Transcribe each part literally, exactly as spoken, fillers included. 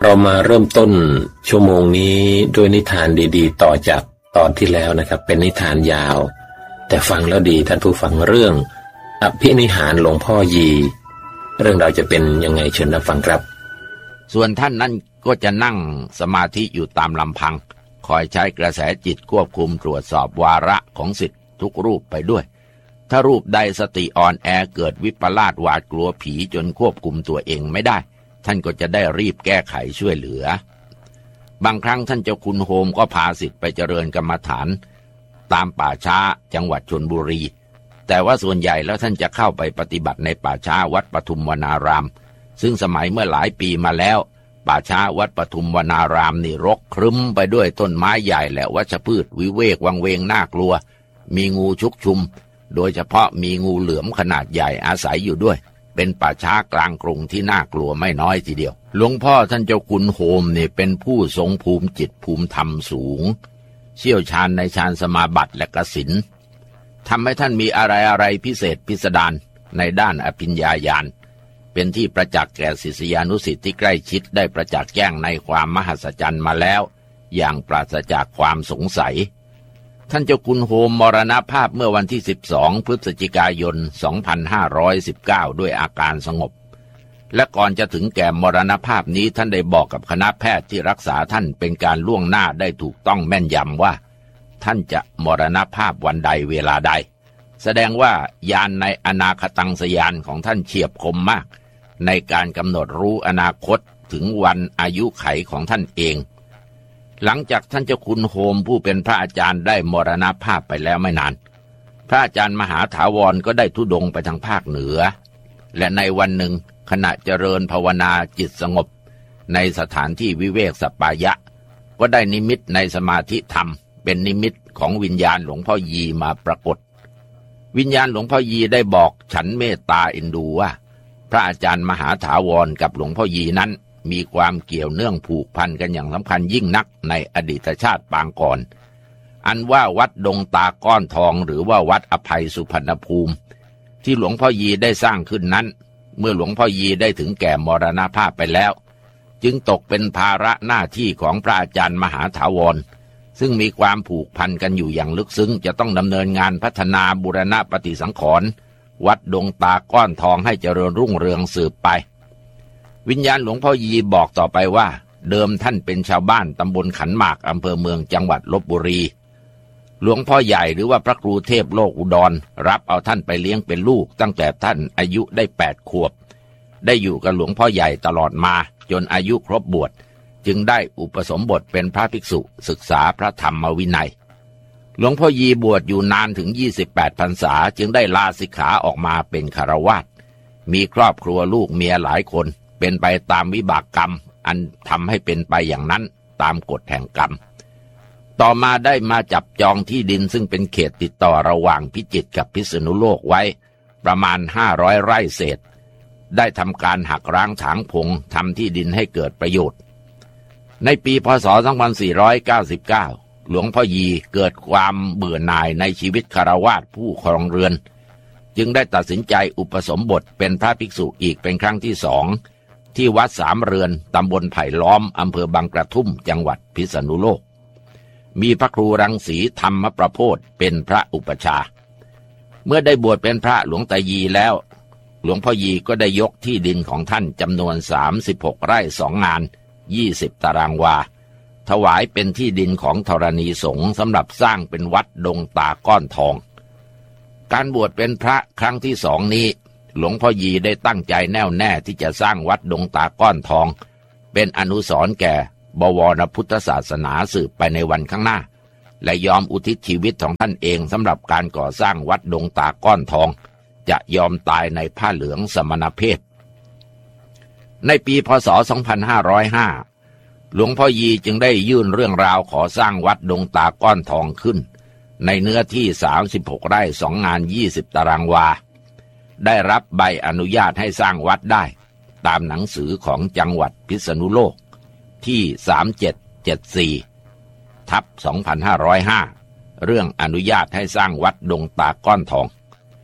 เรามาเริ่มต้นชั่วโมงนี้ด้วยนิทานดีๆต่อจากตอนที่แล้วนะครับเป็นนิทานยาวแต่ฟังแล้วดีท่านผู้ฟังเรื่องอภินิหารหลวงพ่อยีเรื่องราวจะเป็นยังไงเชิญรับฟังครับส่วนท่านนั้นก็จะนั่งสมาธิอยู่ตามลำพังคอยใช้กระแสจิตควบคุมตรวจสอบวาระของศิษย์ทุกรูปไปด้วยถ้ารูปใดสติอ่อนแอเกิดวิปลาสหวาดกลัวผีจนควบคุมตัวเองไม่ได้ท่านก็จะได้รีบแก้ไขช่วยเหลือบางครั้งท่านเจ้าคุณโฮมก็พาศิษย์ไปเจริญกรรมฐานตามป่าช้าจังหวัดชลบุรีแต่ว่าส่วนใหญ่แล้วท่านจะเข้าไปปฏิบัติในป่าช้าวัดปทุมวนารามซึ่งสมัยเมื่อหลายปีมาแล้วป่าช้าวัดปทุมวนารามนี่รกครึ้มไปด้วยต้นไม้ใหญ่และวัชพืชวิเวกวังเวงน่ากลัวมีงูชุกชุมโดยเฉพาะมีงูเหลือมขนาดใหญ่อาศัยอยู่ด้วยเป็นป่าช้ากลางกรุงที่น่ากลัวไม่น้อยทีเดียวหลวงพ่อท่านเจ้าคุณโฮมนี่เป็นผู้ทรงภูมิจิตภูมิธรรมสูงเชี่ยวชาญในฌานสมาบัติและกสิณทำให้ท่านมีอะไรอะไรพิเศษพิสดารในด้านอภิญญาญาณเป็นที่ประจักษ์แก่ศิษยานุศิษย์ที่ใกล้ชิดได้ประจักษ์แจ้งในความมหัศจรรย์มาแล้วอย่างปราศจากความสงสัยท่านเจ้าคุณโฮมมรณภาพเมื่อวันที่สิบสองพฤศจิกายนสองพันห้าร้อยสิบเก้าด้วยอาการสงบและก่อนจะถึงแก่มรณภาพนี้ท่านได้บอกกับคณะแพทย์ที่รักษาท่านเป็นการล่วงหน้าได้ถูกต้องแม่นยำว่าท่านจะมรณภาพวันใดเวลาใดแสดงว่าญาณในอนาคตังสยานของท่านเฉียบคมมากในการกำหนดรู้อนาคตถึงวันอายุไขของท่านเองหลังจากท่านเจ้าคุณโฮมผู้เป็นพระอาจารย์ได้มรณภาพไปแล้วไม่นานพระอาจารย์มหาถาวรก็ได้ธุดงค์ไปทางภาคเหนือและในวันหนึ่งขณะเจริญภาวนาจิตสงบในสถานที่วิเวกสัปปายะก็ได้นิมิตในสมาธิธรรมเป็นนิมิตของวิญญาณหลวงพ่อยีมาปรากฏวิญญาณหลวงพ่อยีได้บอกฉันเมตตาเอ็นดูว่าพระอาจารย์มหาถาวรกับหลวงพ่อยีนั้นมีความเกี่ยวเนื่องผูกพันกันอย่างสำคัญยิ่งนักในอดีตชาติปางก่อนอันว่าวัดดงตาก้อนทองหรือว่าวัดอภัยสุพรรณภูมิที่หลวงพ่อยีได้สร้างขึ้นนั้นเมื่อหลวงพ่อยีได้ถึงแก่มรณภาพไปแล้วจึงตกเป็นภาระหน้าที่ของพระอาจารย์มหาถาวรซึ่งมีความผูกพันกันอยู่อย่างลึกซึ้งจะต้องดำเนินงานพัฒนาบูรณะปฏิสังขรณ์วัดดงตาก้อนทองให้เจริญรุ่งเรืองสืบไปวิญญาณหลวงพ่อยีบอกต่อไปว่าเดิมท่านเป็นชาวบ้านตำบลขันหมากอำเภอเมืองจังหวัดลพบุรีหลวงพ่อใหญ่หรือว่าพระครูเทพโลกอุดรรับเอาท่านไปเลี้ยงเป็นลูกตั้งแต่ท่านอายุได้แปดขวบได้อยู่กับหลวงพ่อใหญ่ตลอดมาจนอายุครบบวชจึงได้อุปสมบทเป็นพระภิกษุศึกษาพระธรรมวินัยหลวงพ่อยีบวชอยู่นานถึงยี่สิบแปดพรรษาจึงได้ลาสิกขาออกมาเป็นฆราวาสมีครอบครัวลูกเมียหลายคนเป็นไปตามวิบากกรรมอันทำให้เป็นไปอย่างนั้นตามกฎแห่งกรรมต่อมาได้มาจับจองที่ดินซึ่งเป็นเขตติดต่อระหว่างพิจิตรกับพิษณุโลกไว้ประมาณห้าร้อยไร่เศษได้ทำการหักร้างถางพงทำที่ดินให้เกิดประโยชน์ในปีพ.ศ. สองพันสี่ร้อยเก้าสิบเก้าหลวงพ่อยีเกิดความเบื่อหน่ายในชีวิตฆราวาสผู้ครองเรือนจึงได้ตัดสินใจอุปสมบทเป็นพระภิกษุอีกเป็นครั้งที่สองที่วัดสามเรือนตำบลไผ่ล้อมอำเภอบางกระทุ่มจังหวัดพิษณุโลกมีพระครูรังสีธรรมประโพธิ์เป็นพระอุปชาเมื่อได้บวชเป็นพระหลวงตายีแล้วหลวงพ่อยีก็ได้ยกที่ดินของท่านจำนวนสามสิบหกไร่สองงานยี่สิบตารางวาถวายเป็นที่ดินของธรณีสงฆ์สำหรับสร้างเป็นวัดดงตาก้อนทองการบวชเป็นพระครั้งที่สองนี้หลวงพ่อยีได้ตั้งใจแน่วแน่ที่จะสร้างวัดดงตาก้อนทองเป็นอนุสรณ์แก่บวรพุทธศาสนาสืบไปในวันข้างหน้าและยอมอุทิศชีวิตของท่านเองสำหรับการก่อสร้างวัดดงตาก้อนทองจะยอมตายในผ้าเหลืองสมณเพศในปีพ.ศ. สองพันห้าร้อยห้าหลวงพ่อยีจึงได้ยื่นเรื่องราวขอสร้างวัดดงตาก้อนทองขึ้นในเนื้อที่สามสิบหกไร่สองงานยี่สิบตารางวาได้รับใบอนุญาตให้สร้างวัดได้ตามหนังสือของจังหวัดพิษณุโลกที่สามเจ็ดเจ็ดสี่ทับสองพันห้าร้อยห้าเรื่องอนุญาตให้สร้างวัดดงตาก้อนทอง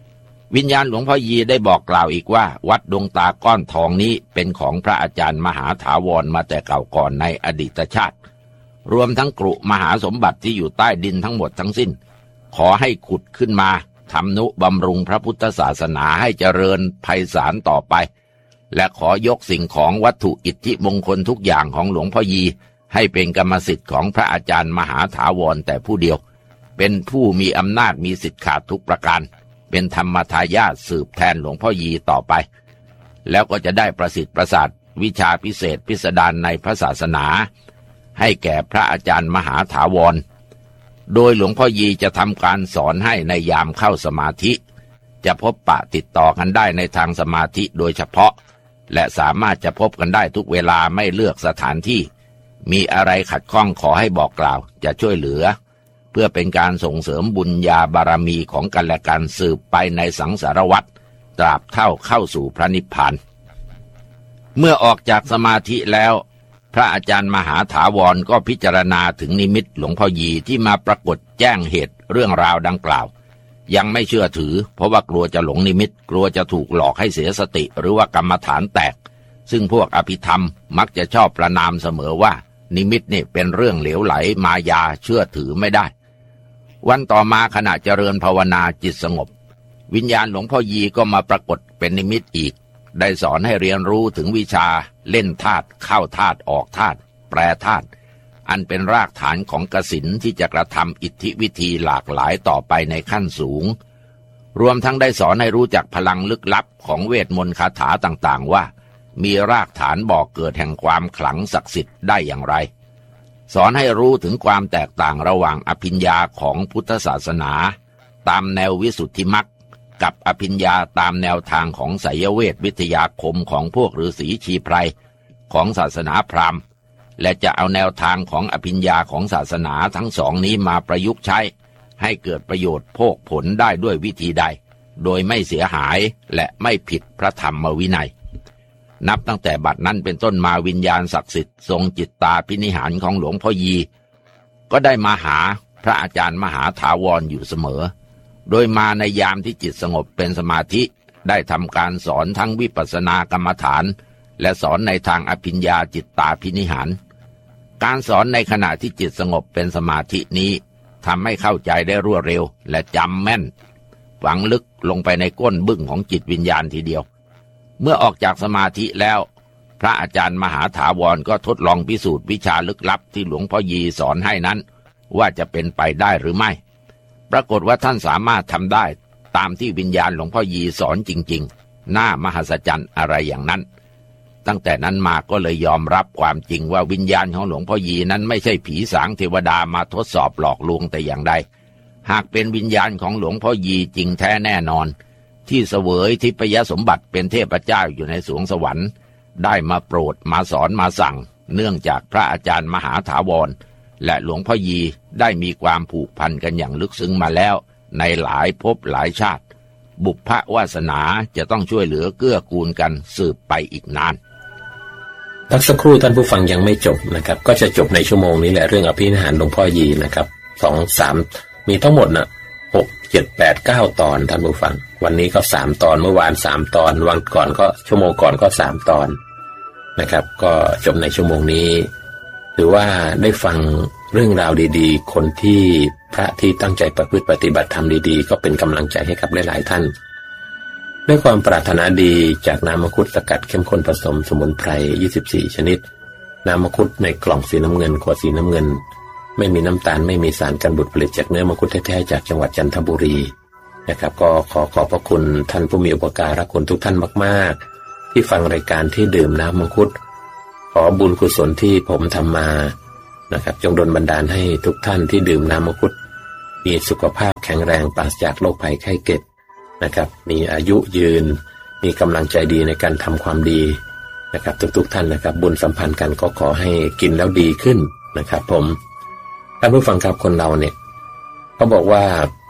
วิญญาณหลวงพ่อยีได้บอกกล่าวอีกว่าวัดดวงตาก้อนทองนี้เป็นของพระอาจารย์มหาถาวรมาแต่เก่าก่อนในอดีตชาติรวมทั้งกรุมหาสมบัติที่อยู่ใต้ดินทั้งหมดทั้งสิ้นขอให้ขุดขึ้นมาทำนุบำรุงพระพุทธศาสนาให้เจริญไพศาลต่อไปและขอยกสิ่งของวัตถุอิทธิมงคลทุกอย่างของหลวงพ่อยีให้เป็นกรรมสิทธิ์ของพระอาจารย์มหาถาวรแต่ผู้เดียวเป็นผู้มีอำนาจมีสิทธิ์ขาดทุกประการเป็นธรรมทายาทสืบแทนหลวงพ่อยีต่อไปแล้วก็จะได้ประสิทธิ์ประสาทวิชาพิเศษพิสดารในพระศาสนาให้แก่พระอาจารย์มหาถาวรโดยหลวงพ่อยีจะทำการสอนให้ในยามเข้าสมาธิจะพบปะติดต่อกันได้ในทางสมาธิโดยเฉพาะและสามารถจะพบกันได้ทุกเวลาไม่เลือกสถานที่มีอะไรขัดข้องขอให้บอกกล่าวจะช่วยเหลือเพื่อเป็นการส่งเสริมบุญญาบารมีของกันและกันสืบไปในสังสารวัฏตราบเท่าเข้าสู่พระนิพพานเมื่อออกจากสมาธิแล้วพระอาจารย์มหาถาวรก็พิจารณาถึงนิมิตหลวงพ่อยีที่มาปรากฏแจ้งเหตุเรื่องราวดังกล่าวยังไม่เชื่อถือเพราะว่ากลัวจะหลงนิมิตกลัวจะถูกหลอกให้เสียสติหรือว่ากรรมฐานแตกซึ่งพวกอภิธรรมมักจะชอบประณามเสมอว่านิมิตนี่เป็นเรื่องเหลวไหลมายาเชื่อถือไม่ได้วันต่อมาขณะเจริญภาวนาจิตสงบวิญญาณหลวงพ่อยีก็มาปรากฏเป็นนิมิตอีกได้สอนให้เรียนรู้ถึงวิชาเล่นธาตุเข้าธาตุออกธาตุแปรธาตุอันเป็นรากฐานของกสิณที่จะกระทำอิทธิวิธีหลากหลายต่อไปในขั้นสูงรวมทั้งได้สอนให้รู้จักพลังลึกลับของเวทมนต์คาถาต่างๆว่ามีรากฐานบอกเกิดแห่งความขลังศักดิ์สิทธิ์ได้อย่างไรสอนให้รู้ถึงความแตกต่างระหว่างอภิญญาของพุทธศาสนาตามแนววิสุทธิมรรคกับอภิญญาตามแนวทางของไสยเวทวิทยาคมของพวกฤาษีชีไพรของศาสนาพราหมณ์และจะเอาแนวทางของอภิญญาของศาสนาทั้งสองนี้มาประยุกต์ใช้ให้เกิดประโยชน์โภคผลได้ด้วยวิธีใดโดยไม่เสียหายและไม่ผิดพระธรรมวินัยนับตั้งแต่บัดนั้นเป็นต้นมาวิญญาณศักดิ์สิทธิ์ทรงจิตตาภินิหารของหลวงพ่อยีก็ได้มาหาพระอาจารย์มหาถาวรอยู่เสมอโดยมาในยามที่จิตสงบเป็นสมาธิได้ทำการสอนทั้งวิปัสสนากรรมฐานและสอนในทางอภิญญาจิตตาภินิหารการสอนในขณะที่จิตสงบเป็นสมาธินี้ทำให้เข้าใจได้รวดเร็วและจำแม่นฝังลึกลงไปในก้นบึ้งของจิตวิญญาณทีเดียวเมื่อออกจากสมาธิแล้วพระอาจารย์มหาถาวรก็ทดลองพิสูจน์วิชาลึกลับที่หลวงพ่อยีสอนให้นั้นว่าจะเป็นไปได้หรือไม่ปรากฏว่าท่านสามารถทำได้ตามที่วิญญาณหลวงพ่อยีสอนจริงๆน่ามหัศจรรย์อะไรอย่างนั้นตั้งแต่นั้นมาก็เลยยอมรับความจริงว่าวิญญาณของหลวงพ่อยีนั้นไม่ใช่ผีสางเทวดามาทดสอบหลอกลวงแต่อย่างใดหากเป็นวิญญาณของหลวงพ่อยีจริงแท้แน่นอนที่เสวยทิพยสมบัติเป็นเทพเจ้าอยู่ในสวงสวรรค์ได้มาโปรดมาสอนมาสั่งเนื่องจากพระอาจารย์มหาถาวรและหลวงพ่อยีได้มีความผูกพันกันอย่างลึกซึ้งมาแล้วในหลายภพหลายชาติบุพวาสนาจะต้องช่วยเหลือเกื้อกูลกันสืบไปอีกนานพักสักครู่ท่านผู้ฟังยังไม่จบนะครับก็จะจบในชั่วโมงนี้แหละเรื่องอภินิหารหลวงพ่อยีนะครับสองสามมีทั้งหมดนะหกเจ็ดแปดเก้าตอนท่านผู้ฟังวันนี้ก็สามตอนเมื่อวานสามตอนวันก่อนก็ชั่วโมงก่อนก็สามตอนนะครับก็จบในชั่วโมงนี้ถือว่าได้ฟังเรื่องราวดีๆคนที่พระที่ตั้งใจประพฤติปฏิบัติธรรมดีๆก็เป็นกำลังใจให้กับหลายๆท่านด้วยความปรารถนาดีจากน้ำมังคุดสกัดเข้มข้นผสมสมุนไพรยี่สิบสี่ชนิดน้ำมังคุดในกล่องสีน้ำเงินขวดสีน้ำเงินไม่มีน้ำตาลไม่มีสารกันบูดผลิตจากเนื้อมังคุดแท้ๆจากจังหวัดจันทบุรีนะครับก็ขอขอบพระคุณท่านผู้มีอุปการะคุณทุกท่านมากๆที่ฟังรายการที่ดื่มน้ำมังคุดขอบุญกุศลที่ผมทำมานะครับจงดลบันดาลให้ทุกท่านที่ดื่มน้ำมังคุดมีสุขภาพแข็งแรงปราศจากโรคภัยไข้เจ็บนะครับมีอายุยืนมีกำลังใจดีในการทำความดีนะครับทุกๆท่านนะครับบุญสัมพันธ์กันก็ขอให้กินแล้วดีขึ้นนะครับผมท่านผู้ฟังครับคนเราเนี่ยเขาบอกว่า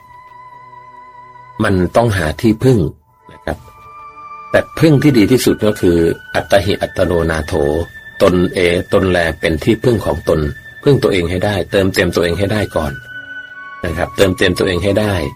มันต้องหาที่พึ่งนะครับแต่พึ่งที่ดีที่สุดก็คืออัตตหิอัตโนนาโถตนเอตนแลเป็นที่พึ่งของตนพึ่งตัวเองให้ได้เติมเต็มตัวเองให้ได้ก่อนนะครับเติมเต็มตัวเองให้ได้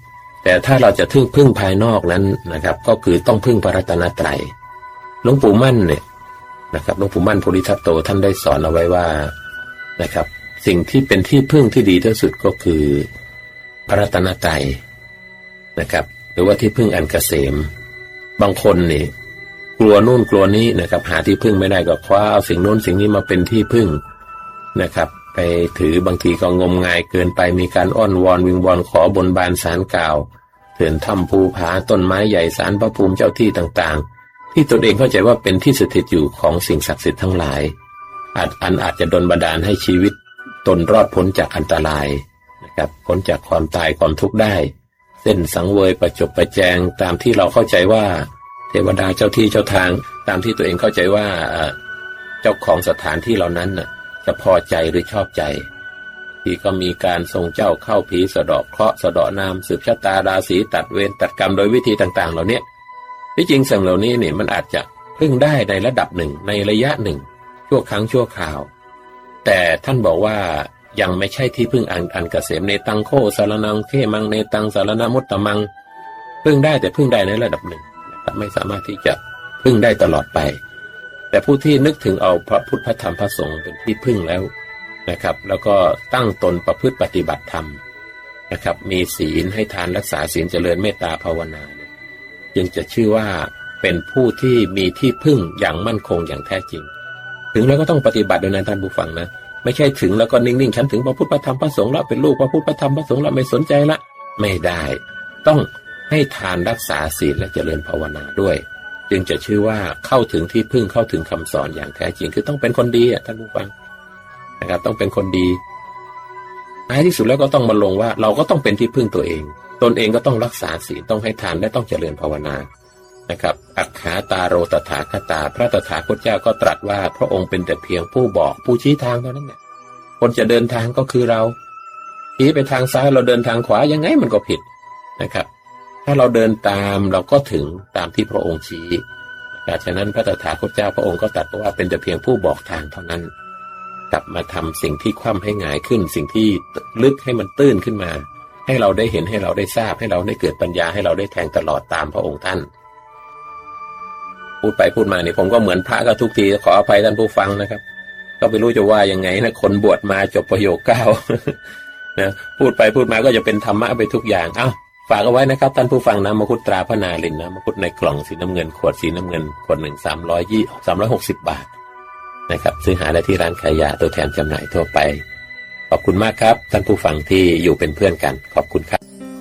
แต่ถ้าเราจะพึ่งพึ่งภายนอกนั้นนะครับก็คือต้องพึ่งพระรัตนตรัยหลวงปู่มั่นเนี่ยนะครับหลวงปู่มั่นโพธิทัตโตท่านได้สอนเอาไว้ว่านะครับสิ่งที่เป็นที่พึ่งที่ดีที่สุดก็คือพระรัตนตรัยนะครับหรือว่าที่พึ่งอันเกษมบางคนนี่กลัวนู่นกลัวนี้นะครับหาที่พึ่งไม่ได้ก็คว้าเอาสิ่งโน้นสิ่งนี้มาเป็นที่พึ่งนะครับไปถือบางทีก็งมงายเกินไปมีการอ้อนวอนวิงวอนขอบนบานศาลกล่าวเถื่อนถ้ำภูผาต้นไม้ใหญ่ศาลพระภูมิเจ้าที่ต่างๆที่ตนเองเข้าใจว่าเป็นที่สถิตอยู่ของสิ่งศักดิ์สิทธิ์ทั้งหลายอาจอันอาจจะดลบันดาลให้ชีวิตตนรอดพ้นจากอันตรายนะครับพ้นจากความตายความทุกข์ได้เส้นสังเวยประจบประแจงตามที่เราเข้าใจว่าเทวดาเจ้าที่เจ้าทางตามที่ตัวเองเข้าใจว่าเจ้าของสถานที่เหล่านั้นน่ะจะพอใจหรือชอบใจที่ก็มีการทรงเจ้าเข้าผีสะเดาะเคราะห์สะเดาะนามสืบชะตาราศีตัดเวรตัดกรรมโดยวิธีต่างๆเหล่านี้ที่จริงสิ่งเหล่านี้เนี่ยมันอาจจะพึ่งได้ในระดับหนึ่งในระยะหนึ่งชั่วครั้งชั่วคราวแต่ท่านบอกว่ายังไม่ใช่ที่พึ่งอันอันเกษมในตังโคสารนังเขมังในตังสารนมุตตมังพึ่งได้แต่พึ่งได้ในระดับหนึ่งนะครับไม่สามารถที่จะพึ่งได้ตลอดไปแต่ผู้ที่นึกถึงเอาพระพุทธพระธรรมพระสงฆ์เป็นที่พึ่งแล้วนะครับแล้วก็ตั้งตนประพฤติปฏิบัติธรรมนะครับมีศีลให้ทานรักษาศีลเจริญเมตตาภาวนาจึงจะชื่อว่าเป็นผู้ที่มีที่พึ่งอย่างมั่นคงอย่างแท้จริงถึงแล้วก็ต้องปฏิบัติโดยนั้นท่านผู้ฟังนะไม่ใช่ถึงแล้วก็นิ่งๆฉันถึงพระพุทธพระธรรมพระสงฆ์แล้วเป็นลูกพระพุทธพระธรรมพระสงฆ์แล้วไม่สนใจละไม่ได้ต้องให้ทานรักษาศีลและเจริญภาวนาด้วยจึงจะชื่อว่าเข้าถึงที่พึ่งเข้าถึงคำสอนอย่างแท้จริงคือต้องเป็นคนดีอ่ะท่านผู้ฟังนะครับต้องเป็นคนดีท้ายที่สุดแล้วก็ต้องมาลงว่าเราก็ต้องเป็นที่พึ่งตัวเองตนเองก็ต้องรักษาศีลต้องให้ทานและต้องเจริญภาวนานะครับอัคขาตาโรตถาคตาพระตถาคตเจ้าก็ตรัสว่าพระองค์เป็นแต่เพียงผู้บอกผู้ชี้ทางเท่านั้นแหละคนจะเดินทางก็คือเราชี้ไปทางซ้ายเราเดินทางขวายังไงมันก็ผิดนะครับถ้าเราเดินตามเราก็ถึงตามที่พระองค์ชี้ดังนั้นพระตถาคตเจ้าพระองค์ก็ตรัสว่าเป็นแต่เพียงผู้บอกทางเท่านั้นกลับมาทำสิ่งที่คว่ำให้หงายขึ้นสิ่งที่ลึกให้มันตื้นขึ้นมาให้เราได้เห็นให้เราได้ทราบให้เราได้เกิดปัญญาให้เราได้แทงตลอดตามพระองค์ท่านพูดไปพูดมาเนี่ยผมก็เหมือนพระก็ทุกทีขออภัยท่านผู้ฟังนะครับก็ไม่รู้จะว่ายังไงนะคนบวชมาจบประโยคเก้านะพูดไปพูดมาก็จะเป็นธรรมะไปทุกอย่างเอ้าฝากเอาไว้นะครับท่านผู้ฟังนะมังคุดตราพระนารินนะมังคุดในกล่องสีน้ำเงินขวดสีน้ำเงินขวดหนึ่งสามร้อยยี่สามร้อยหกสิบบาทนะครับซื้อหาได้ที่ร้านขายยาตัวแทนจำหน่ายทั่วไปขอบคุณมากครับท่านผู้ฟังที่อยู่เป็นเพื่อนกันขอบคุณครับ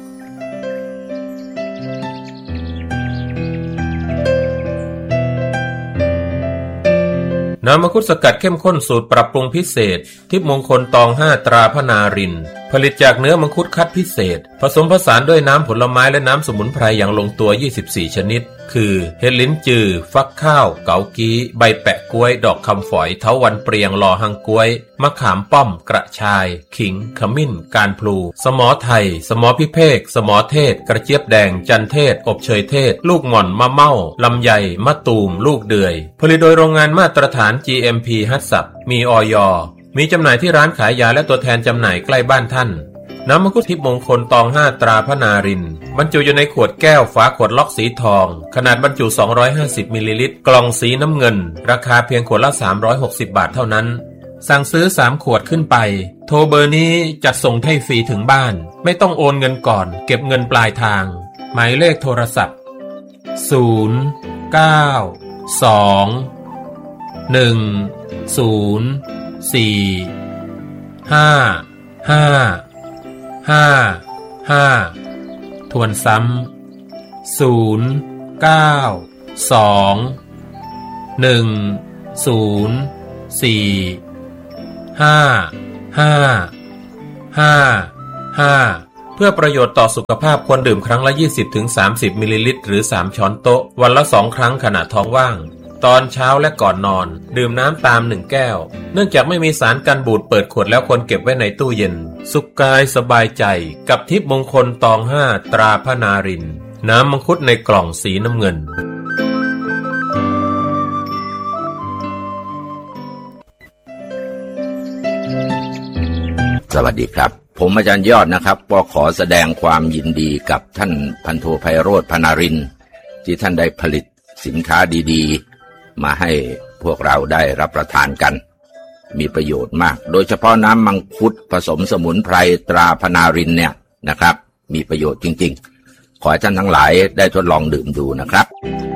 น้ำมังคุดสกัดเข้มข้นสูตรปรับปรุงพิเศษทิพย์มงคลตองห้าตราพนารินผลิตจากเนื้อมังคุดคัดพิเศษผสมผสานด้วยน้ำผลไม้และน้ำสมุนไพรอย่างลงตัวยี่สิบสี่ชนิดคือเห็ดลิ้นจือฟักข้าวเกากี้ใบแปะกล้วยดอกคำฝอยเถาวัลย์เปรียงลอหังกล้วยมะขามป้อมกระชายขิงขมิ้นการพลูสมอไทยสมอพิเภกสมอเทศกระเจี๊ยบแดงจันเทศอบเชยเทศลูกหม่อนมะเม่าลำไยมะตูมลูกเดือยผลิตโดยโรงงานมาตรฐาน จี เอ็ม พี ฮัตสับมีอย.มีจำหน่ายที่ร้านขายยาและตัวแทนจำหน่ายใกล้บ้านท่านน้ำมังคุดทิพย์มงคลตองห้าตราพนารินบรรจุอยู่ในขวดแก้วฝาขวดล็อกสีทองขนาดบรรจุสองร้อยห้าสิบมิลลิลิตรกล่องสีน้ำเงินราคาเพียงขวดละสามร้อยหกสิบบาทเท่านั้นสั่งซื้อสามขวดขึ้นไปโทรเบอร์นี้จัดส่งให้ฟรีถึงบ้านไม่ต้องโอนเงินก่อนเก็บเงินปลายทางหมายเลขโทรศัพท์ศูนย์ เก้า สอง หนึ่ง ศูนย์ สี่ ห้า ห้าห้า ห้าทวนซ้ำศูนย์ เก้า สอง หนึ่ง ศูนย์ สี่ ห้า ห้า ห้า ห้าเพื่อประโยชน์ต่อสุขภาพควรดื่มครั้งละ ยี่สิบถึงสามสิบ มิลลิลิตรหรือสามช้อนโต๊ะวันละสองครั้งขณะท้องว่างตอนเช้าและก่อนนอนดื่มน้ำตามหนึ่งแก้วเนื่องจากไม่มีสารกันบูดเปิดขวดแล้วควรเก็บไว้ในตู้เย็นสุขกายสบายใจกับทิพย์มงคลตองห้าตราพนารินน้ำมังคุดในกล่องสีน้ำเงินสวัสดีครับผผมอาจารย์ยอดนะครับก็ขอแสดงความยินดีกับท่านพันโทไพโรจน์ พนารินทร์ที่ท่านได้ผลิตสินค้าดีๆมาให้พวกเราได้รับประทานกันมีประโยชน์มากโดยเฉพาะน้ำมังคุดผสมสมุนไพรตราพนารินทร์เนี่ยนะครับมีประโยชน์จริงๆขอให้ท่านทั้งหลายได้ทดลองดื่มดูนะครับ